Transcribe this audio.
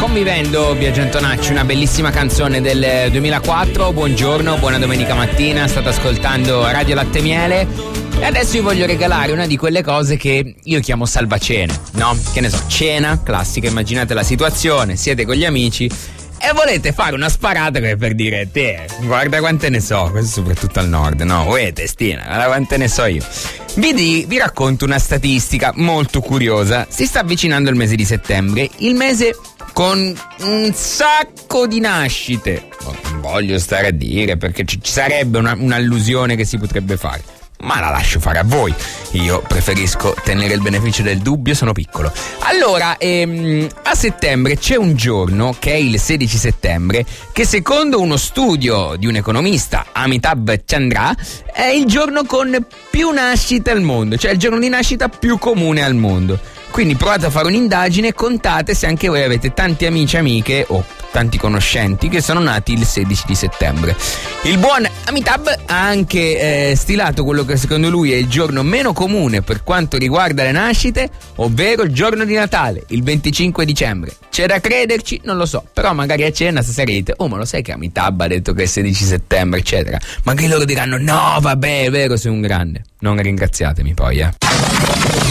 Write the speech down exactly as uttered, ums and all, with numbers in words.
convivendo Biagio Antonacci, una bellissima canzone del duemilaquattro. Buongiorno, buona domenica mattina, state ascoltando Radio Latte Miele e adesso vi voglio regalare una di quelle cose che io chiamo salvacene, no? Che ne so, cena classica, immaginate la situazione, siete con gli amici e volete fare una sparata come per dire: te, guarda quante ne so, questo soprattutto al nord, no? Uè, testina, guarda quante ne so io. Vi, di, vi racconto una statistica molto curiosa. Si sta avvicinando il mese di settembre, il mese con un sacco di nascite. Non voglio stare a dire perché ci sarebbe una, un'allusione che si potrebbe fare, ma la lascio fare a voi. Io preferisco tenere il beneficio del dubbio, sono piccolo. Allora, ehm, a settembre c'è un giorno, che è il sedici settembre, che secondo uno studio di un economista, Amitabh Chandra, è il giorno con più nascite al mondo, cioè il giorno di nascita più comune al mondo. Quindi provate a fare un'indagine e contate se anche voi avete tanti amici e amiche o tanti conoscenti che sono nati il sedici di settembre. Il buon Amitabh ha anche eh, stilato quello che secondo lui è il giorno meno comune per quanto riguarda le nascite, ovvero il giorno di Natale, il venticinque dicembre. C'è da crederci? Non lo so, però magari a cena stasera dite: oh, ma lo sai che Amitabh ha detto che è il sedici settembre, eccetera. Magari loro diranno: no, vabbè, è vero, sei un grande. Non ringraziatemi poi, eh.